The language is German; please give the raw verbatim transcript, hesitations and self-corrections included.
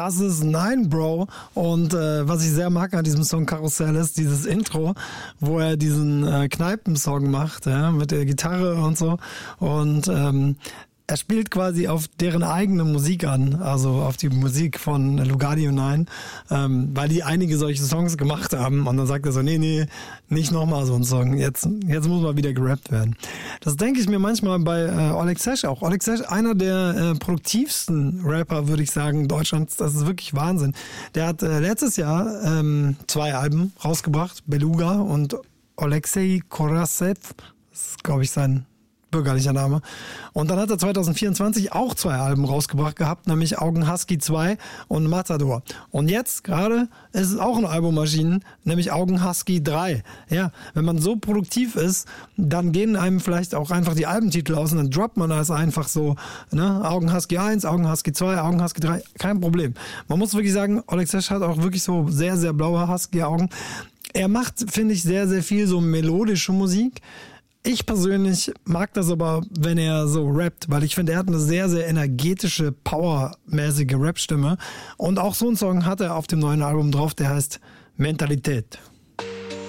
das ist Nein, Bro. Und äh, was ich sehr mag an diesem Song Karussell ist dieses Intro, wo er diesen äh, Kneipensong macht, ja, mit der Gitarre und so. Und ähm, er spielt quasi auf deren eigene Musik an, also auf die Musik von Lugardio Nine, ähm, weil die einige solche Songs gemacht haben. Und dann sagt er so, nee, nee, nicht nochmal so ein Song. Jetzt, jetzt muss mal wieder gerappt werden. Das denke ich mir manchmal bei äh, Oleg Sesh auch. Oleg Sesh, einer der äh, produktivsten Rapper, würde ich sagen, Deutschlands. Das ist wirklich Wahnsinn. Der hat äh, letztes Jahr ähm, zwei Alben rausgebracht, Beluga und Alexei Korasev. Das ist, glaube ich, sein bürgerlicher Name. Und dann hat er zwanzig vierundzwanzig auch zwei Alben rausgebracht gehabt, nämlich Augen Husky zwei und Matador. Und jetzt gerade ist es auch ein Albummaschinen, nämlich Augen Husky drei. Ja, wenn man so produktiv ist, dann gehen einem vielleicht auch einfach die Albentitel aus und dann droppt man das einfach so, ne? Augen Husky eins, Augen Husky zwei, Augen Husky drei, kein Problem. Man muss wirklich sagen, Oleg Sesh hat auch wirklich so sehr, sehr blaue Husky-Augen. Er macht, finde ich, sehr, sehr viel so melodische Musik. Ich persönlich mag das aber, wenn er so rappt, weil ich finde, er hat eine sehr, sehr energetische, powermäßige Rap-Stimme. Und auch so einen Song hat er auf dem neuen Album drauf, der heißt Mentalität.